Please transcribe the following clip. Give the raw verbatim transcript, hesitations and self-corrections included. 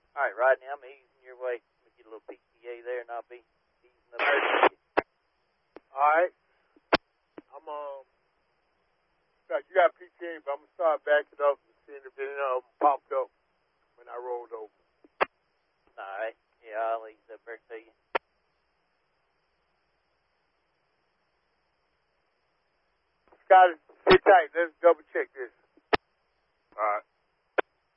All right, Rodney, I'm easing your way. Let me get a little P T A there, and I'll be easing up. All right. I'm, um, you got P T A, but I'm going to start backing up and seeing if any of them popped up when I rolled over. All right. Yeah, I'll ease up there to you. Scotty, sit tight. Let's double check this. All right.